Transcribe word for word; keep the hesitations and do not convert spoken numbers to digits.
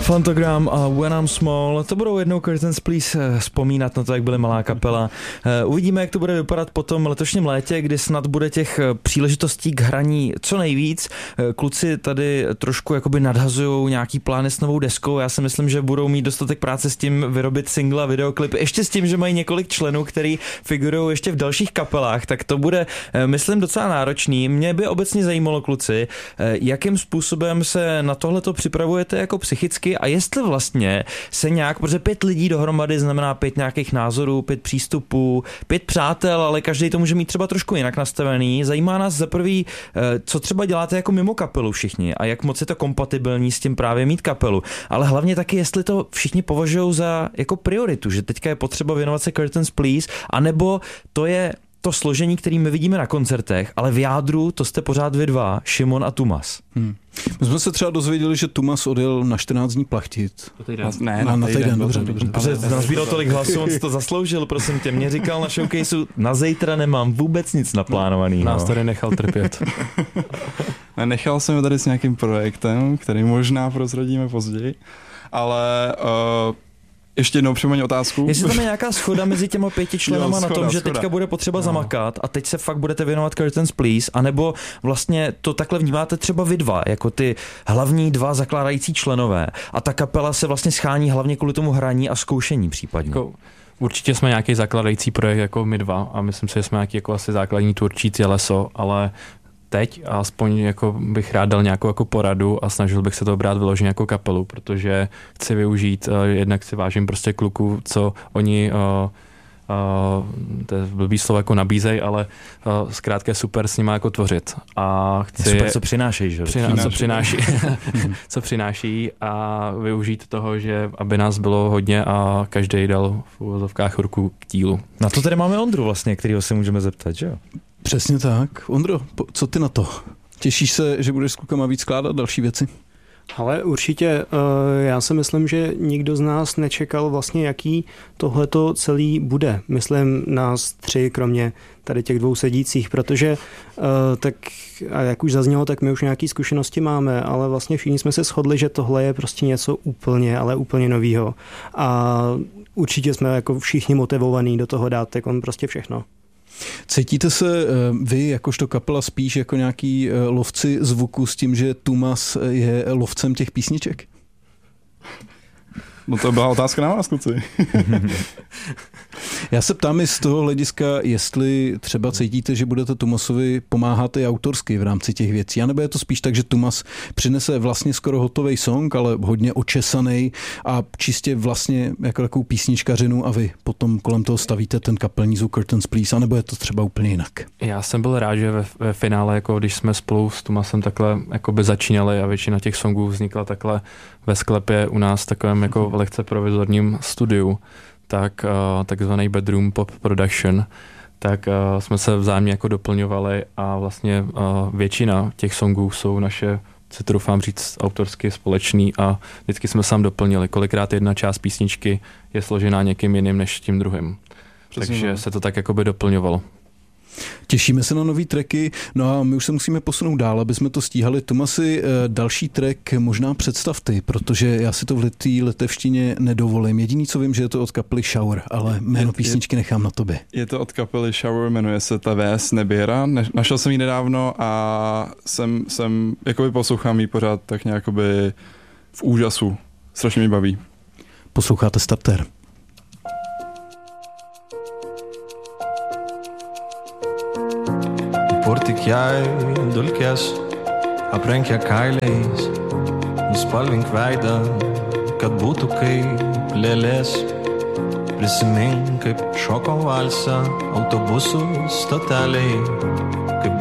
Fantogram a When I'm Small, to budou jednou Curtains Please vzpomínat na to, jak byly malá kapela. Uvidíme, jak to bude vypadat potom letošním létě, kdy snad bude těch příležitostí k hraní co nejvíc. Kluci tady trošku jakoby nadhazují nějaký plány s novou deskou. Já si myslím, že budou mít dostatek práce s tím vyrobit single a videoklip. Ještě s tím, že mají několik členů, který figurují ještě v dalších kapelách, tak to bude, myslím, docela náročný. Mě by obecně zajímalo, kluci, jakým způsobem se na tohleto připravujete jako psychicky a jestli vlastně se nějak, protože pět lidí dohromady znamená pět nějakých názorů, pět přístupů, pět přátel, ale každý to může mít třeba trošku jinak nastavený. Zajímá nás za prvý, co třeba děláte jako mimo kapelu všichni a jak moc je to kompatibilní s tím právě mít kapelu, ale hlavně taky, jestli to všichni považují za jako prioritu, že teďka je potřeba věnovat se Curtains Please, anebo to je to složení, který my vidíme na koncertech, ale v jádru to jste pořád vy dva, Šimon a Tumas. Hmm. My jsme se třeba dozvěděli, že Tumas odjel na čtrnáct dní plachtit. Na, ne, na, na týden, týden dobře, dobře. Protože nazbíral tolik hlasů, on si to zasloužil, prosím tě. Mě říkal na showcaseu, na zítra nemám vůbec nic naplánovaný. Nás tady nechal trpět. Nechal jsem ho tady s nějakým projektem, který možná prozradíme později, ale... Uh, Ještě jednou připomeň otázku. Jestli tam je nějaká schoda mezi těma pěti členama na tom, že schoda. teďka bude potřeba no. zamakat a teď se fakt budete věnovat Curtains Please, anebo vlastně to takhle vnímáte třeba vy dva, jako ty hlavní dva zakládající členové a ta kapela se vlastně schání hlavně kvůli tomu hraní a zkoušení případně. Jako, určitě jsme nějaký zakladající projekt jako my dva a myslím si, že jsme nějaký jako asi základní tvůrčí těleso, ale teď aspoň jako bych rád dal nějakou jako poradu a snažil bych se to brát vyloženě jako kapelu, protože chci využít, uh, jednak si vážím prostě kluků, co oni, uh, uh, to je blbý slovo jako nabízej, ale uh, zkrátka je super s nima jako tvořit. A chci super, co přinášejí, že? Přiná, co přináší, co přináší a využít toho, že aby nás bylo hodně a každý dal v uvozovkách ruku k dílu. Na to tady máme Ondru vlastně, kterýho se můžeme zeptat, že jo? Přesně tak. Ondro, co ty na to? Těšíš se, že budeš s klukama víc skládat další věci? Ale určitě, já si myslím, že nikdo z nás nečekal vlastně, jaký tohleto celý bude. Myslím nás tři, kromě tady těch dvou sedících, protože tak, a jak už zaznělo, tak my už nějaké zkušenosti máme, ale vlastně všichni jsme se shodli, že tohle je prostě něco úplně, ale úplně novýho. A určitě jsme jako všichni motivovaní do toho dát tak on prostě všechno. Cítíte se vy jakožto kapela spíš jako nějaký lovci zvuku s tím, že Tumas je lovcem těch písniček? No to byla otázka na vás, kluci. Já se ptám i z toho hlediska, jestli třeba cítíte, že budete Tumasovi pomáhat i autorsky v rámci těch věcí, anebo je to spíš tak, že Tumas přinese vlastně skoro hotový song, ale hodně očesaný a čistě vlastně jako takovou písničkařinu a vy potom kolem toho stavíte ten kapelní zvuk Curtains Please, anebo je to třeba úplně jinak? Já jsem byl rád, že ve, ve finále, jako když jsme spolu s Tumasem takhle jakoby začínali a většina těch songů vznikla takhle ve sklepě u nás v takovém jako lehce provizorním studiu, tak uh, takzvaný bedroom pop production, tak uh, jsme se vzájemně jako doplňovali a vlastně uh, většina těch songů jsou naše, si to doufám říct, autorsky společný a vždycky jsme sám doplnili. Kolikrát jedna část písničky je složená někým jiným než tím druhým. Přesně. Takže se to tak jakoby doplňovalo. Těšíme se na nový tracky, no a my už se musíme posunout dál, aby jsme to stíhali. Tomasi, další track možná představ ty, protože já si to v té litevštině nedovolím. Jediný, co vím, že je to od kapely Shower, ale jméno je, písničky nechám na tobě. Je to od kapely Shower, jmenuje se Ta Vés Neběra. Našel jsem ji nedávno a jsem, jsem jakoby poslouchám ji pořád tak nějakoby v úžasu. Strašně mi baví. Posloucháte Starter. Kur tik jai dulkės aprenkia kailiais, nuspalvink veidą, kad būtų kaip lėlės. Prisimink, kaip šoko valsą autobusų stoteliai, kaip